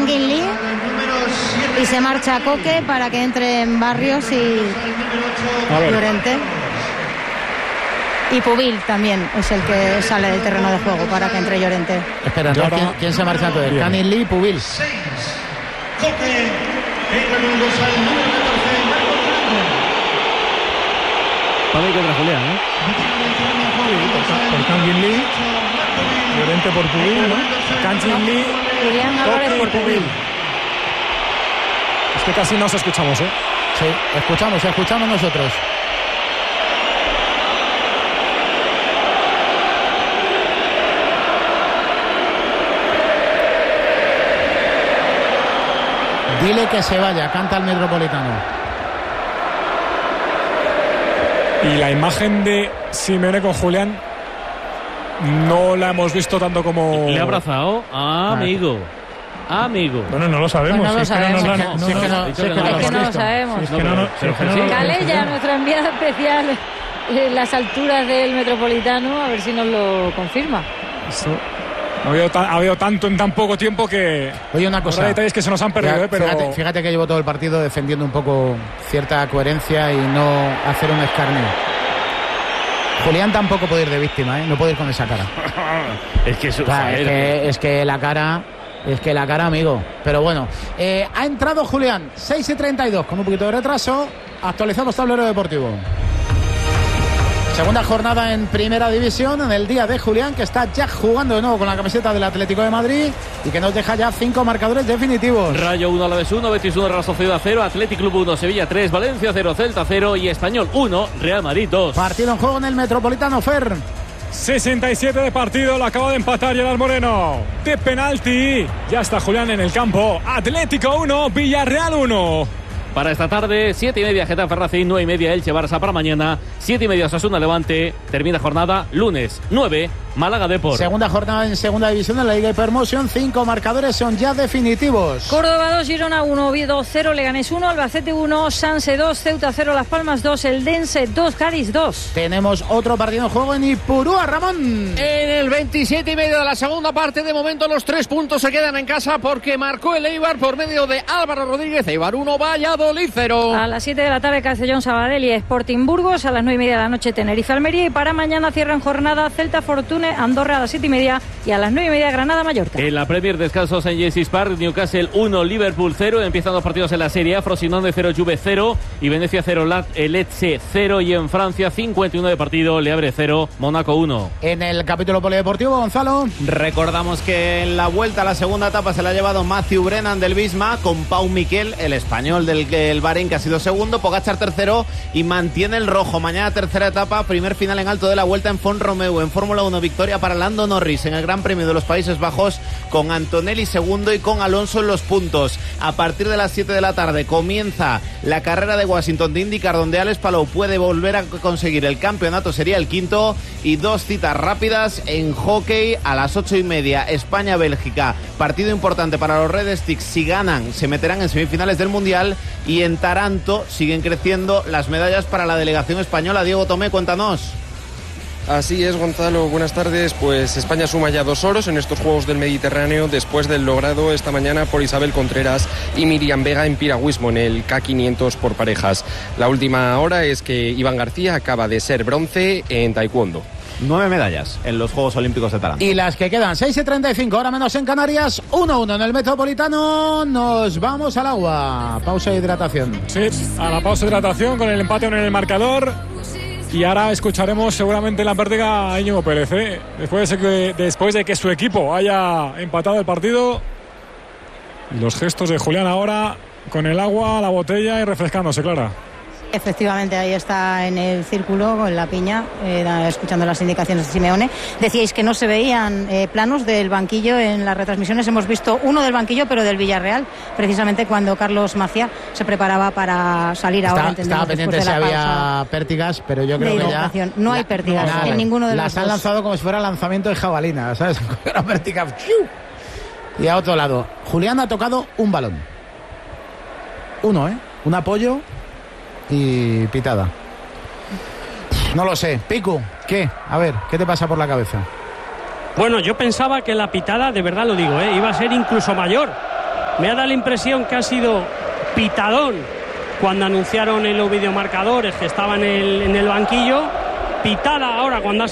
Kangin Lee y se marcha Coque para que entren Barrios y Llorente. Y Pubil también es el que sale del terreno de juego para que entre Llorente. Espera, ¿quién se marcha todo? Kangin Lee y Pubil. Para mí contra Julián, ¿eh? Por Kangin Lee, Llorente por Pubil, ¿no? Kangin Lee, Julián Álvarez por Pubil. Es que casi nos escuchamos, ¿eh? Sí, escuchamos nosotros. Dile que se vaya, canta el Metropolitano. Y la imagen de Simeone con Julián no la hemos visto tanto como... Le ha abrazado. Amigo. Bueno, no lo sabemos. Pues no lo sabemos. Es que no lo sabemos. Calella, nuestra enviada especial en las alturas del Metropolitano, a ver si nos lo confirma. Eso. Ha habido tanto en tan poco tiempo que... Oye, una cosa. Hay detalles que se nos han perdido, pero... Fíjate que llevo todo el partido defendiendo un poco cierta coherencia y no hacer un escarnio. Julián tampoco puede ir de víctima, ¿eh? No puede ir con esa cara. Es que la cara, amigo. Pero bueno, ha entrado Julián, 6:32, con un poquito de retraso. Actualizamos tablero deportivo. Segunda jornada en Primera División, en el día de Julián, que está ya jugando de nuevo con la camiseta del Atlético de Madrid y que nos deja ya 5 marcadores definitivos. Rayo 1, Alavés 1, Betis 1, Real Sociedad 0, Athletic Club 1, Sevilla 3, Valencia 0, Celta 0 y Español 1, Real Madrid 2. Partido en juego en el Metropolitano, Fer. 67 de partido, lo acaba de empatar Gerard Moreno. De penalti, ya está Julián en el campo. Atlético 1, Villarreal 1. Para esta tarde, 7:30 Getafe Racing, 9:30 Elche Barça. Para mañana, 7:30 Osasuna Levante. Termina jornada lunes 9 Málaga Depor. Segunda jornada en Segunda División de la Liga Hypermotion. 5 marcadores son ya definitivos. Córdoba 2, Girona 1, Oviedo 0, Leganés 1, Albacete 1, Sanse 2, Ceuta 0, Las Palmas 2, Eldense 2, Cádiz 2. Tenemos otro partido en juego en Ipurúa, Ramón. En el 27:30 de la segunda parte, de momento los 3 puntos se quedan en casa porque marcó el Eibar por medio de Álvaro Rodríguez. Eibar 1, Valladolid 0. A las 7 de la tarde, Castellón Sabadell y Sporting Burgos. A las 9:30 de la noche, Tenerife Almería. Y para mañana cierran jornada Celta Fortuna Andorra a las 7:30 y a las 9:30 Granada Mallorca. En la Premier, descansos en Jesus Park. Newcastle 1, Liverpool 0. Empiezan los partidos en la Serie A. Frosinone 0, Juve 0 y Venecia 0, Lecce 0. Y en Francia, 51 de partido, Le Havre 0, Mónaco 1. En el capítulo polideportivo, Gonzalo. Recordamos que en la vuelta a la segunda etapa se la ha llevado Matthew Brennan del Visma con Pau Miquel, el español del Bahrein, que ha sido segundo. Pogačar tercero y mantiene el rojo. Mañana tercera etapa, primer final en alto de la vuelta en Font-Romeu. En Fórmula 1, victoria para Lando Norris en el Gran Premio de los Países Bajos, con Antonelli segundo y con Alonso en los puntos. A partir de las 7 de la tarde comienza la carrera de Washington de IndyCar, donde Alex Palou puede volver a conseguir el campeonato, sería el quinto. Y 2 citas rápidas en hockey a las 8:30, España-Bélgica, partido importante para los Red Sticks. Si ganan se meterán en semifinales del Mundial. Y en Taranto siguen creciendo las medallas para la delegación española. Diego Tomé, cuéntanos. Así es, Gonzalo, buenas tardes. Pues España suma ya 2 oros en estos Juegos del Mediterráneo después del logrado esta mañana por Isabel Contreras y Miriam Vega en piragüismo en el K500 por parejas. La última hora es que Iván García acaba de ser bronce en taekwondo. 9 medallas en los Juegos Olímpicos de Taranto. Y las que quedan, 6:35, ahora menos en Canarias, 1-1 en el Metropolitano. Nos vamos al agua. Pausa de hidratación. Sí, a la pausa de hidratación con el empate en el marcador. Y ahora escucharemos seguramente la pérdida a Íñigo Pérez, ¿eh? Después de que su equipo haya empatado el partido. Y los gestos de Julián ahora con el agua, la botella y refrescándose, Clara. Efectivamente, ahí está en el círculo con la piña, escuchando las indicaciones de Simeone. Decíais que no se veían planos del banquillo en las retransmisiones. Hemos visto uno del banquillo, pero del Villarreal, precisamente cuando Carlos Macía se preparaba para salir ahora. Estaba pendiente si había pértigas, pero yo creo que ya... No hay pértigas en ninguno de los dos. Las han lanzado como si fuera lanzamiento de jabalina, ¿sabes? Una pértiga. Y a otro lado, Julián ha tocado un balón. Uno, un apoyo y pitada. No lo sé. Picu, ¿qué? A ver, ¿qué te pasa por la cabeza? Bueno, yo pensaba que la pitada, de verdad lo digo, iba a ser incluso mayor. Me ha dado la impresión que ha sido pitadón cuando anunciaron en los videomarcadores que estaba en el banquillo. Pitada ahora cuando ha